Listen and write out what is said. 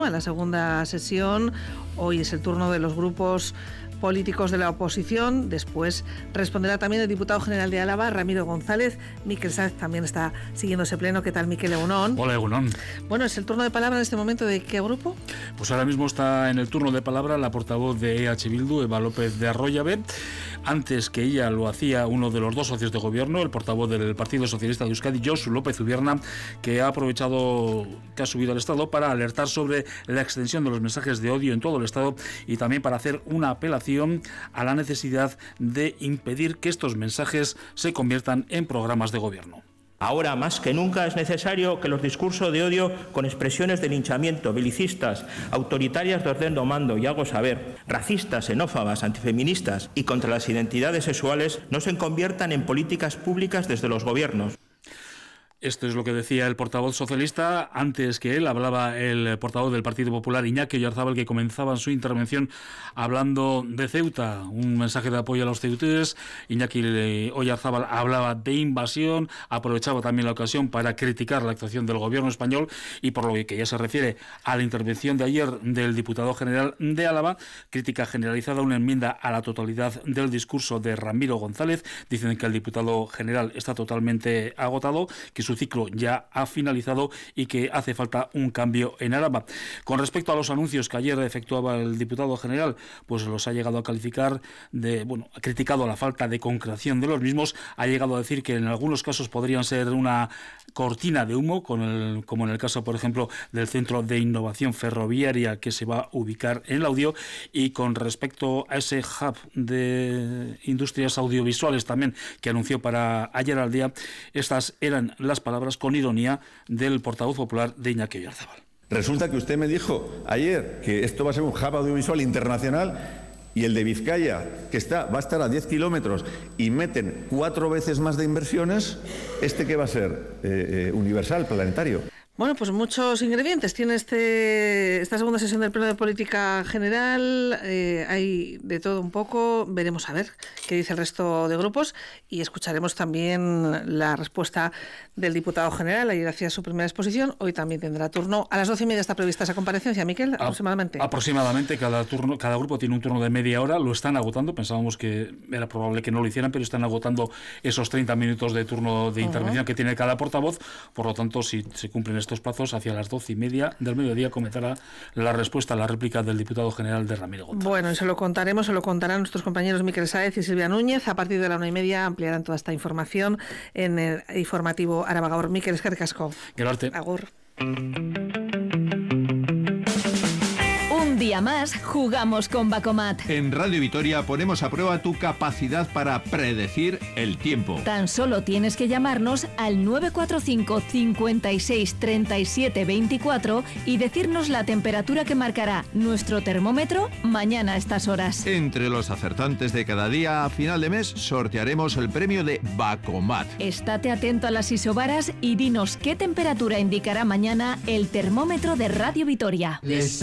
En la segunda sesión, hoy es el turno de los grupos políticos de la oposición. Después responderá también el diputado general de Álava, Ramiro González. Miquel Sáez también está siguiendo ese pleno. ¿Qué tal, Miquel? Egunon. Hola, Egunon. Bueno, es el turno de palabra en este momento de ¿qué grupo? Pues ahora mismo está en el turno de palabra la portavoz de EH Bildu, Eva López de Arroyabe. Antes que ella lo hacía uno de los dos socios de gobierno, el portavoz del Partido Socialista de Euskadi, Josu López Ubierna, que ha aprovechado que ha subido al Estado para alertar sobre la extensión de los mensajes de odio en todo el Estado y también para hacer una apelación a la necesidad de impedir que estos mensajes se conviertan en programas de gobierno. Ahora más que nunca es necesario que los discursos de odio con expresiones de linchamiento, belicistas, autoritarias de ordeno mando y hago saber, racistas, xenófobas, antifeministas y contra las identidades sexuales no se conviertan en políticas públicas desde los gobiernos. Esto es lo que decía el portavoz socialista. Antes que él hablaba el portavoz del Partido Popular, Iñaki Oyarzábal, que comenzaba su intervención hablando de Ceuta, un mensaje de apoyo a los ceutíes. Iñaki Oyarzábal hablaba de invasión, aprovechaba también la ocasión para criticar la actuación del gobierno español y por lo que ya se refiere a la intervención de ayer del diputado general de Álava, crítica generalizada, una enmienda a la totalidad del discurso de Ramiro González. Dicen que el diputado general está totalmente agotado, que su ciclo ya ha finalizado y que hace falta un cambio en Álava. Con respecto a los anuncios que ayer efectuaba el diputado general, pues los ha llegado a calificar de, ha criticado la falta de concreción de los mismos, ha llegado a decir que en algunos casos podrían ser una cortina de humo, como en el caso, por ejemplo, del Centro de Innovación Ferroviaria que se va a ubicar en Laudio, y con respecto a ese hub de industrias audiovisuales también que anunció para ayer al día, estas eran las palabras con ironía del portavoz popular de Iñaki Oyarzábal. Resulta que usted me dijo ayer que esto va a ser un hub audiovisual internacional y el de Vizcaya, que va a estar a 10 kilómetros y meten 4 veces más de inversiones, ¿este qué va a ser? Universal, planetario. Bueno, pues muchos ingredientes tiene esta segunda sesión del Pleno de Política General. Hay de todo un poco. Veremos a ver qué dice el resto de grupos y escucharemos también la respuesta del diputado general. Ayer hacía su primera exposición. Hoy también tendrá turno. A las 12:30 está prevista esa comparecencia, Miquel, aproximadamente. Aproximadamente. Cada grupo tiene un turno de media hora. Lo están agotando. Pensábamos que era probable que no lo hicieran, pero están agotando esos 30 minutos de turno de intervención que tiene cada portavoz. Por lo tanto, si se cumplen estos plazos, hacia las 12:30 del mediodía comenzará la respuesta a la réplica del diputado general de Ramiro González. Bueno, y se lo contarán nuestros compañeros Miquel Sáez y Silvia Núñez. A partir de la 1:30 ampliarán toda esta información en el informativo Araba Gaur. Miquel, eskerrik asko. Gerarte. Agur. Un día más jugamos con Bacomat. En Radio Vitoria ponemos a prueba tu capacidad para predecir el tiempo. Tan solo tienes que llamarnos al 945 56 37 24 y decirnos la temperatura que marcará nuestro termómetro mañana a estas horas. Entre los acertantes de cada día, a final de mes, sortearemos el premio de Bacomat. Estate atento a las isobaras y dinos qué temperatura indicará mañana el termómetro de Radio Vitoria.